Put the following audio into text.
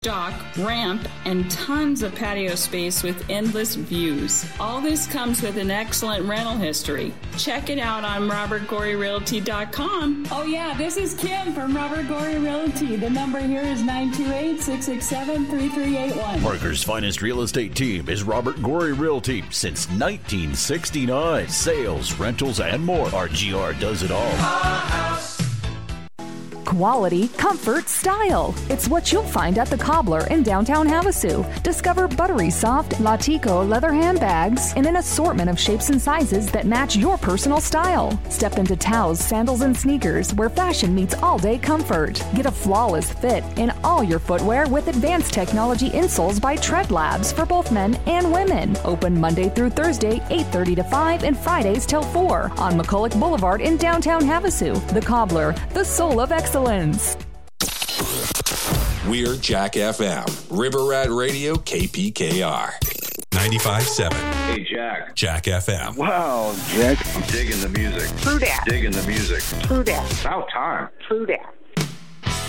dock, ramp, and tons of patio space with endless views. All this comes with an excellent rental history. Check it out on RobertGoreyRealty.com. Oh yeah, this is Kim from Robert Gorey Realty. The number here is 928-667-3381. Parker's finest real estate team is Robert Gorey Realty since 1969. Sales, rentals, and more. RGR does it all. Quality, comfort, style. It's what you'll find at the Cobbler in downtown Havasu. Discover buttery soft Latico leather handbags in an assortment of shapes and sizes that match your personal style. Step into Tao's sandals and sneakers where fashion meets all-day comfort. Get a flawless fit in all your footwear with advanced technology insoles by Tread Labs for both men and women. Open Monday through Thursday, 8:30 to 5 and Fridays till 4 on McCulloch Boulevard in downtown Havasu. The Cobbler, the soul of excellence. We're Jack FM, River Rat Radio, KPKR 95.7. Hey, Jack. Jack FM. Wow, Jack. I'm digging the music. True that. Digging the music. True that. About time. True that.